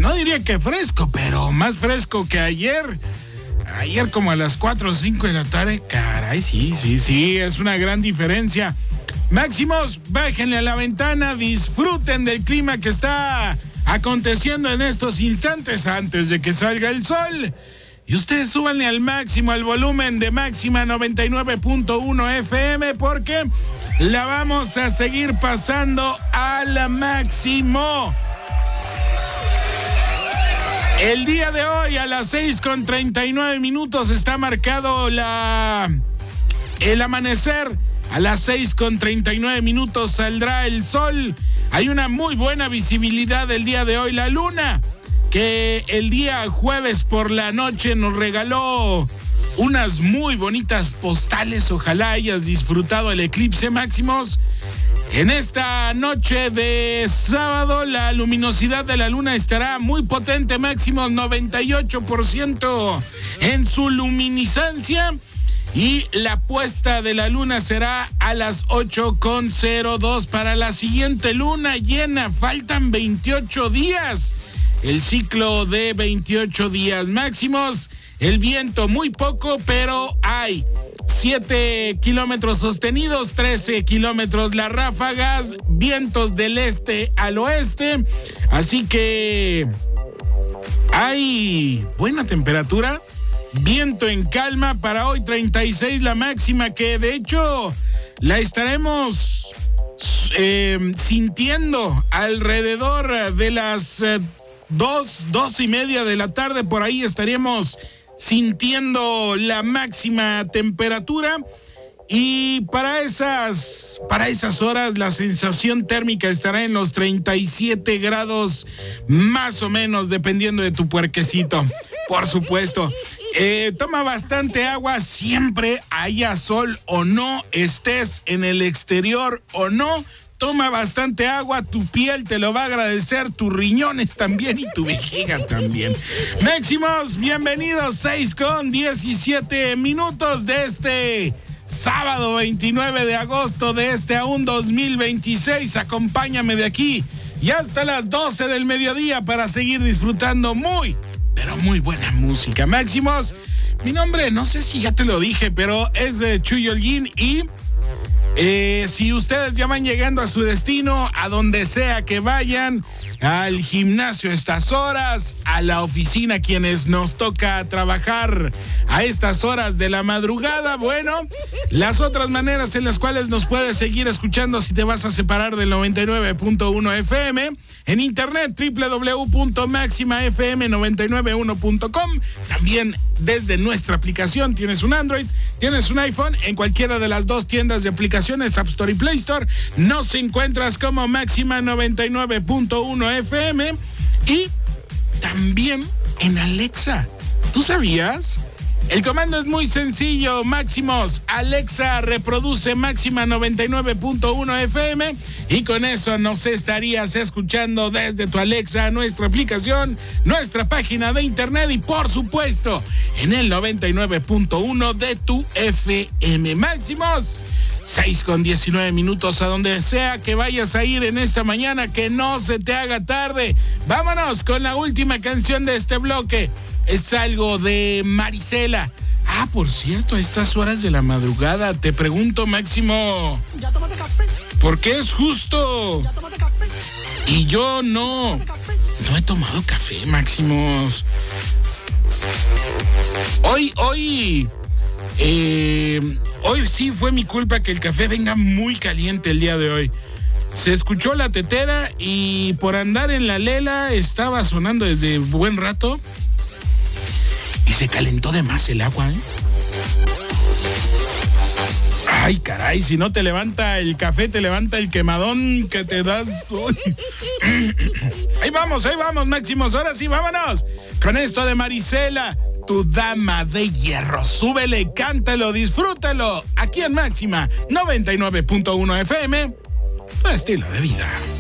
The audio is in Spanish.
no diría que fresco, pero más fresco que ayer. Ayer como a las 4 o 5 de la tarde. Caray, sí, es una gran diferencia. Máximos, bájenle a la ventana, disfruten del clima que está aconteciendo en estos instantes antes de que salga el sol. Y ustedes súbanle al máximo, al volumen de Máxima 99.1 FM, porque la vamos a seguir pasando a la máximo. El día de hoy a las 6:39 está marcado el amanecer. A las 6:39 saldrá el sol. Hay una muy buena visibilidad el día de hoy. La luna, que el día jueves por la noche nos regaló unas muy bonitas postales. Ojalá hayas disfrutado el eclipse, Máximos. En esta noche de sábado, la luminosidad de la luna estará muy potente, Máximos, 98% en su luminiscencia. Y la puesta de la luna será a las 8:02 para la siguiente luna llena. Faltan 28 días. El ciclo de 28 días. Máximos, el viento muy poco, pero hay 7 kilómetros sostenidos, 13 kilómetros las ráfagas, vientos del este al oeste. Así que hay buena temperatura. Viento en calma para hoy, 36 la máxima, que de hecho la estaremos sintiendo alrededor de las 2:30 de la tarde. Por ahí estaríamos sintiendo la máxima temperatura. Y para esas horas la sensación térmica estará en los 37 grados más o menos, dependiendo de tu puerquecito, por supuesto. Toma bastante agua siempre, haya sol o no, estés en el exterior o no. Toma bastante agua, tu piel te lo va a agradecer, tus riñones también y tu vejiga también. Máximos, bienvenidos, 6:17 de este sábado 29 de agosto de este aún 2026. Acompáñame de aquí y hasta las 12 del mediodía para seguir disfrutando pero muy buena música. Máximos, mi nombre, no sé si ya te lo dije, pero es de Chuy Holguín. Y si ustedes ya van llegando a su destino, a donde sea que vayan, al gimnasio a estas horas, a la oficina, quienes nos toca trabajar a estas horas de la madrugada, bueno, las otras maneras en las cuales nos puedes seguir escuchando si te vas a separar del 99.1 FM, en internet www.maximafm991.com, también desde nuestra aplicación. Tienes un Android, tienes un iPhone, en cualquiera de las dos tiendas de aplicaciones, App Store y Play Store, nos encuentras como Máxima 99.1 FM y también en Alexa. ¿Tú sabías? El comando es muy sencillo, Máximos. Alexa, reproduce Máxima 99.1 FM y con eso nos estarías escuchando desde tu Alexa, nuestra aplicación, nuestra página de internet y por supuesto en el 99.1 de tu FM. Máximos, 6:19 a donde sea que vayas a ir en esta mañana, que no se te haga tarde. Vámonos con la última canción de este bloque. Es algo de Marisela. Ah, por cierto, a estas horas de la madrugada, te pregunto, Máximo, ¿ya tomaste café? ¿por qué es justo? ¿Ya tomaste café? Y yo no he tomado café, Máximos. Hoy sí fue mi culpa que el café venga muy caliente el día de hoy. Se escuchó la tetera y por andar en la lela estaba sonando desde buen rato y se calentó de más el agua, ¿eh? Ay, caray, si no te levanta el café, te levanta el quemadón que te das. Ahí vamos, Máximos. Ahora sí, vámonos con esto de Marisela, tu dama de hierro. Súbele, cántalo, disfrútalo. Aquí en Máxima 99.1 FM, tu estilo de vida.